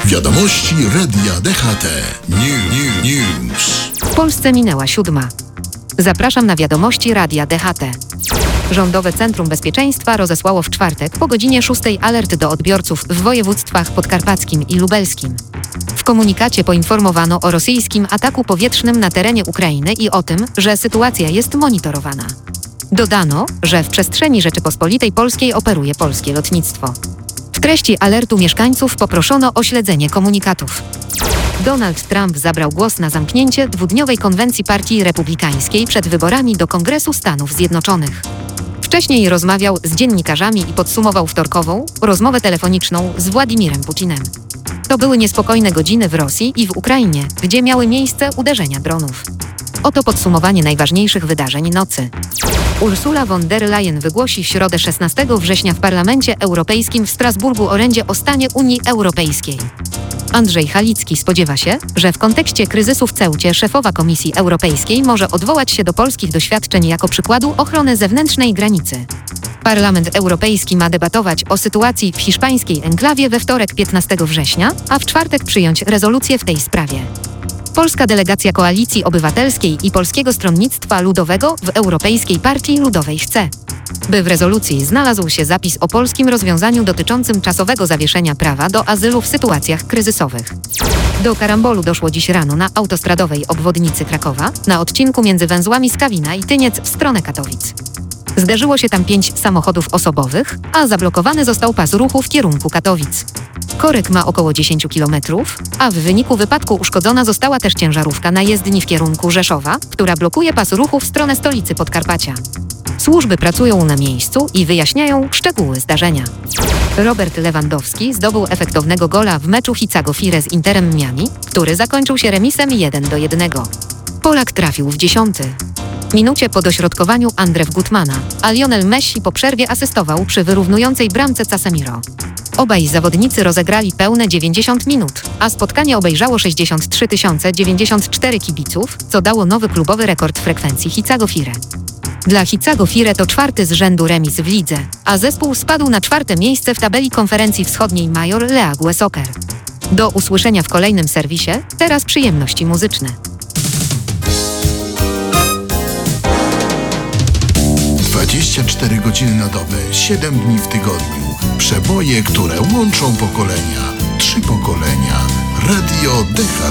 Wiadomości Radia DHT. News. W Polsce minęła 7. Zapraszam na wiadomości Radia DHT. Rządowe Centrum Bezpieczeństwa rozesłało w czwartek po godzinie 6 alert do odbiorców w województwach podkarpackim i lubelskim. W komunikacie poinformowano o rosyjskim ataku powietrznym na terenie Ukrainy i o tym, że sytuacja jest monitorowana. Dodano, że w przestrzeni Rzeczypospolitej Polskiej operuje polskie lotnictwo. W treści alertu mieszkańców poproszono o śledzenie komunikatów. Donald Trump zabrał głos na zamknięcie dwudniowej konwencji Partii Republikańskiej przed wyborami do Kongresu Stanów Zjednoczonych. Wcześniej rozmawiał z dziennikarzami i podsumował wtorkową rozmowę telefoniczną z Władimirem Putinem. To były niespokojne godziny w Rosji i w Ukrainie, gdzie miały miejsce uderzenia dronów. Oto podsumowanie najważniejszych wydarzeń nocy. Ursula von der Leyen wygłosi w środę 16 września w Parlamencie Europejskim w Strasburgu orędzie o stanie Unii Europejskiej. Andrzej Halicki spodziewa się, że w kontekście kryzysu w Ceucie szefowa Komisji Europejskiej może odwołać się do polskich doświadczeń jako przykładu ochrony zewnętrznej granicy. Parlament Europejski ma debatować o sytuacji w hiszpańskiej enklawie we wtorek 15 września, a w czwartek przyjąć rezolucję w tej sprawie. Polska delegacja Koalicji Obywatelskiej i Polskiego Stronnictwa Ludowego w Europejskiej Partii Ludowej chce, by w rezolucji znalazł się zapis o polskim rozwiązaniu dotyczącym czasowego zawieszenia prawa do azylu w sytuacjach kryzysowych. Do karambolu doszło dziś rano na autostradowej obwodnicy Krakowa, na odcinku między węzłami Skawina i Tyniec w stronę Katowic. Zderzyło się tam 5 samochodów osobowych, a zablokowany został pas ruchu w kierunku Katowic. Korek ma około 10 km, a w wyniku wypadku uszkodzona została też ciężarówka na jezdni w kierunku Rzeszowa, która blokuje pas ruchu w stronę stolicy Podkarpacia. Służby pracują na miejscu i wyjaśniają szczegóły zdarzenia. Robert Lewandowski zdobył efektownego gola w meczu Chicago Fire z Interem Miami, który zakończył się remisem 1-1. Polak trafił w 10. minucie po dośrodkowaniu Andrzeja Gutmana, a Lionel Messi po przerwie asystował przy wyrównującej bramce Casemiro. Obaj zawodnicy rozegrali pełne 90 minut, a spotkanie obejrzało 63 094 kibiców, co dało nowy klubowy rekord frekwencji Chicago Fire. Dla Chicago Fire to 4. z rzędu remis w lidze, a zespół spadł na 4. miejsce w tabeli konferencji wschodniej Major League Soccer. Do usłyszenia w kolejnym serwisie, teraz przyjemności muzyczne. 24 godziny na dobę, 7 dni w tygodniu. Przeboje, które łączą pokolenia. 3 pokolenia. Radio DHT.